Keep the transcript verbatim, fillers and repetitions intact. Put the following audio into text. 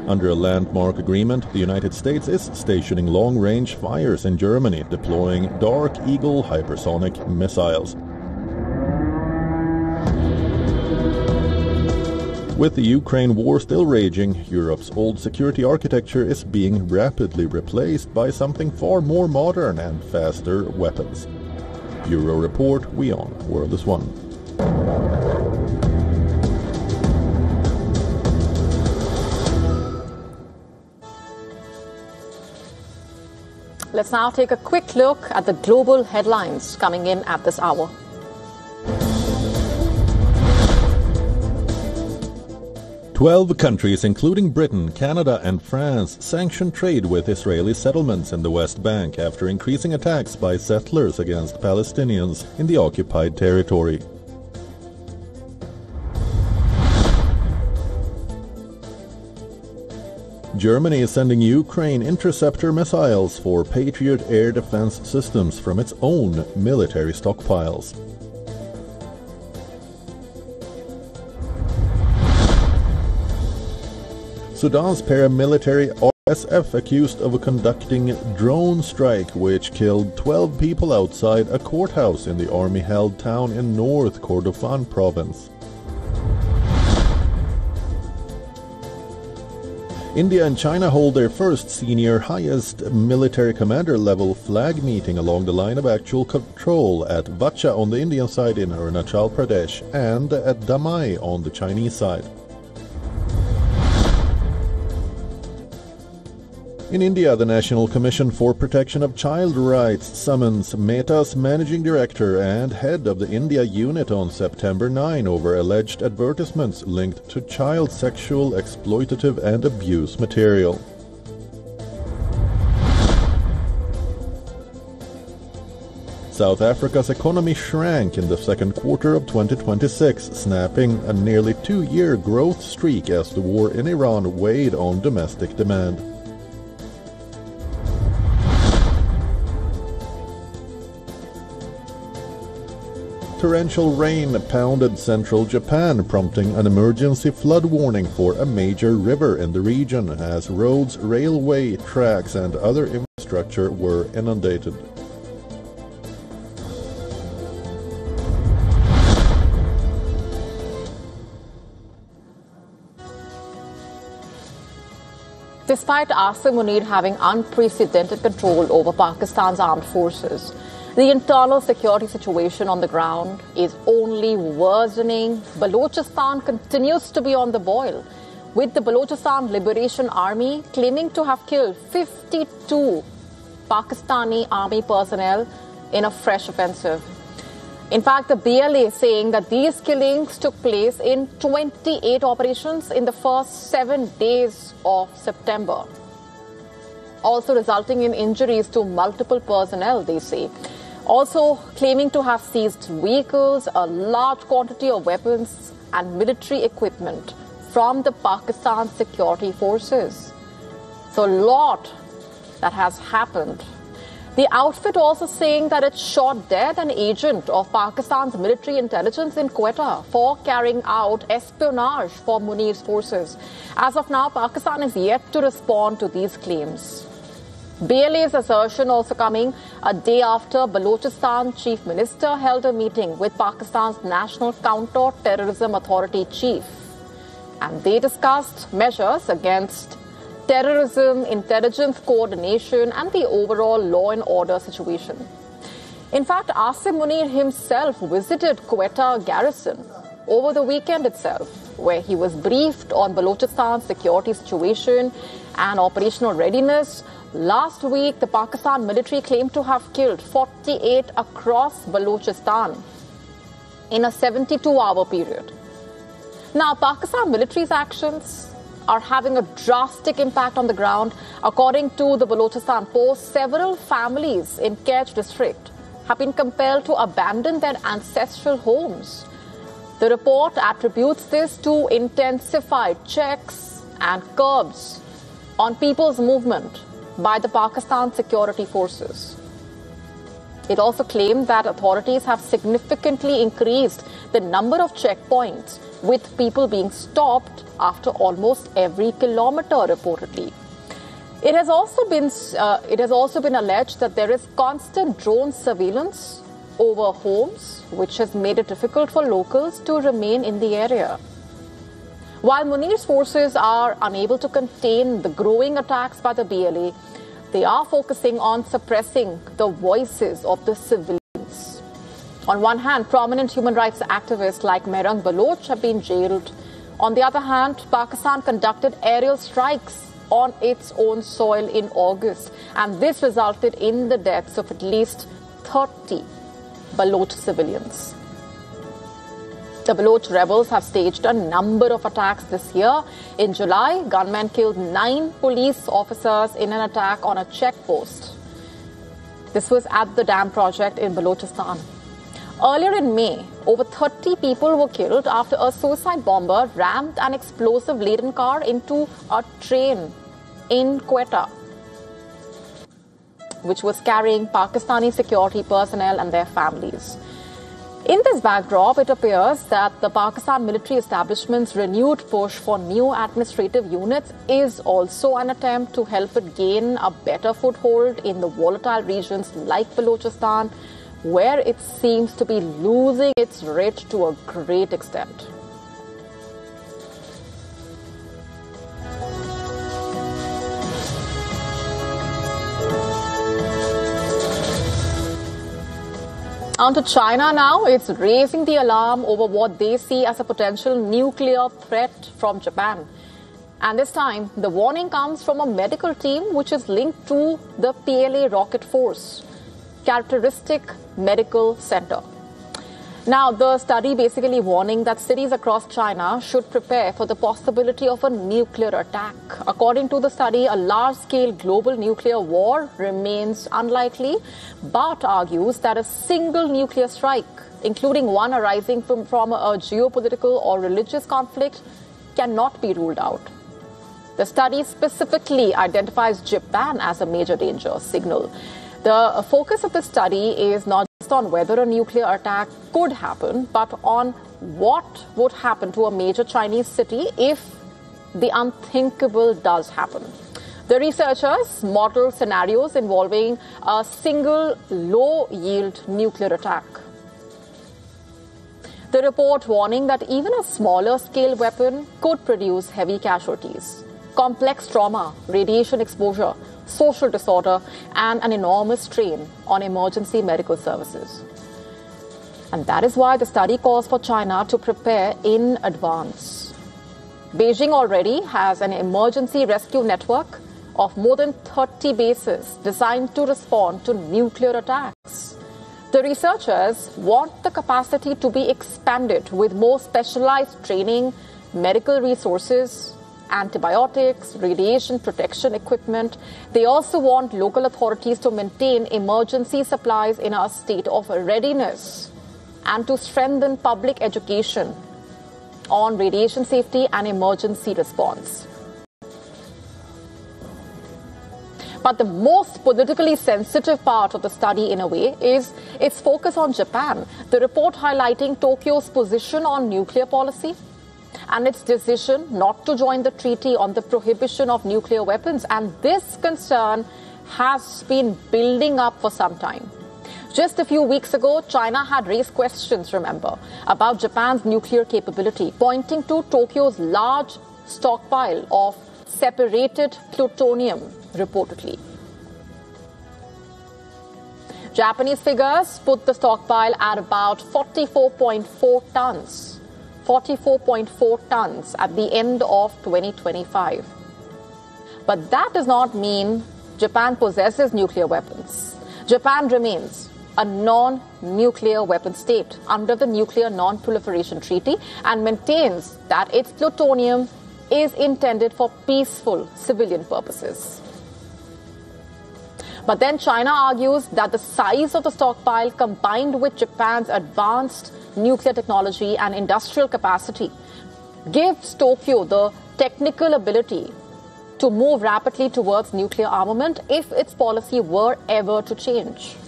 Under a landmark agreement, the United States is stationing long-range fires in Germany, deploying Dark Eagle hypersonic missiles. With the Ukraine war still raging, Europe's old security architecture is being rapidly replaced by something far more modern and faster weapons. Euro Report, WION, World is One. Let's now take a quick look at the global headlines coming in at this hour. Twelve countries, including Britain, Canada and France, sanction trade with Israeli settlements in the West Bank after increasing attacks by settlers against Palestinians in the occupied territory. Germany is sending Ukraine interceptor missiles for Patriot air defense systems from its own military stockpiles. Sudan's paramilitary R S F accused of conducting a drone strike which killed twelve people outside a courthouse in the army-held town in North Kordofan province. India and China hold their first senior highest military commander level flag meeting along the line of actual control at Vacha on the Indian side in Arunachal Pradesh and at Damai on the Chinese side. In India, the National Commission for Protection of Child Rights summons Meta's managing director and head of the India unit on September ninth over alleged advertisements linked to child sexual, exploitative and abuse material. South Africa's economy shrank in the second quarter of twenty twenty-six, snapping a nearly two-year growth streak as the war in Iran weighed on domestic demand. Torrential rain pounded central Japan, prompting an emergency flood warning for a major river in the region as roads, railway tracks and other infrastructure were inundated. Despite Asim Munir having unprecedented control over Pakistan's armed forces, the internal security situation on the ground is only worsening. Balochistan continues to be on the boil, with the Balochistan Liberation Army claiming to have killed fifty-two Pakistani army personnel in a fresh offensive. In fact, the B L A is saying that these killings took place in twenty-eight operations in the first seven days of September, also resulting in injuries to multiple personnel, they say. Also claiming to have seized vehicles, a large quantity of weapons and military equipment from the Pakistan security forces. So a lot that has happened. The outfit also saying that it shot dead an agent of Pakistan's military intelligence in Quetta for carrying out espionage for Munir's forces. As of now, Pakistan is yet to respond to these claims. B L A's assertion also coming a day after Balochistan Chief Minister held a meeting with Pakistan's National Counter-Terrorism Authority chief. And they discussed measures against terrorism, intelligence coordination and the overall law and order situation. In fact, Asim Munir himself visited Quetta garrison over the weekend itself, where he was briefed on Balochistan's security situation and operational readiness. Last week, the Pakistan military claimed to have killed forty-eight across Balochistan in a seventy-two hour period. Now, Pakistan military's actions are having a drastic impact on the ground. According to the Balochistan Post, several families in Kech district have been compelled to abandon their ancestral homes. The report attributes this to intensified checks and curbs on people's movement by the Pakistan security forces. It also claimed that authorities have significantly increased the number of checkpoints with people being stopped after almost every kilometer, reportedly. It has also been uh, it has also been alleged that there is constant drone surveillance over homes, which has made it difficult for locals to remain in the area. While Munir's forces are unable to contain the growing attacks by the B L A, they are focusing on suppressing the voices of the civilians. On one hand, prominent human rights activists like Mehrang Baloch have been jailed. On the other hand, Pakistan conducted aerial strikes on its own soil in August, and this resulted in the deaths of at least thirty Baloch civilians. The Baloch rebels have staged a number of attacks this year. In July, gunmen killed nine police officers in an attack on a checkpost. This was at the dam project in Balochistan. Earlier in May, over thirty people were killed after a suicide bomber rammed an explosive-laden car into a train in Quetta, which was carrying Pakistani security personnel and their families. In this backdrop, it appears that the Pakistan military establishment's renewed push for new administrative units is also an attempt to help it gain a better foothold in the volatile regions like Balochistan, where it seems to be losing its reach to a great extent. On to China now. It's raising the alarm over what they see as a potential nuclear threat from Japan. And this time, the warning comes from a medical team which is linked to the P L A Rocket Force Characteristic Medical Center. Now, the study basically warning that cities across China should prepare for the possibility of a nuclear attack. According to the study, a large-scale global nuclear war remains unlikely, but argues that a single nuclear strike, including one arising from, from a geopolitical or religious conflict, cannot be ruled out. The study specifically identifies Japan as a major danger signal. The focus of the study is not just on whether a nuclear attack could happen, but on what would happen to a major Chinese city if the unthinkable does happen. The researchers model scenarios involving a single low-yield nuclear attack. The report warning that even a smaller-scale weapon could produce heavy casualties, complex trauma, radiation exposure, social disorder, and an enormous strain on emergency medical services. And that is why the study calls for China to prepare in advance. Beijing already has an emergency rescue network of more than thirty bases designed to respond to nuclear attacks. The researchers want the capacity to be expanded with more specialized training, medical resources, antibiotics, radiation protection equipment. They also want local authorities to maintain emergency supplies in a state of readiness and to strengthen public education on radiation safety and emergency response. But the most politically sensitive part of the study, in a way, is its focus on Japan. The report highlighting Tokyo's position on nuclear policy and its decision not to join the treaty on the prohibition of nuclear weapons. And this concern has been building up for some time. Just a few weeks ago, China had raised questions, remember, about Japan's nuclear capability, pointing to Tokyo's large stockpile of separated plutonium, reportedly. Japanese figures put the stockpile at about forty-four point four tons. forty-four point four tons at the end of twenty twenty-five. But that does not mean Japan possesses nuclear weapons. Japan remains a non-nuclear weapon state under the Nuclear Non-Proliferation Treaty and maintains that its plutonium is intended for peaceful civilian purposes. But then China argues that the size of the stockpile, combined with Japan's advanced nuclear technology and industrial capacity, gives Tokyo the technical ability to move rapidly towards nuclear armament if its policy were ever to change.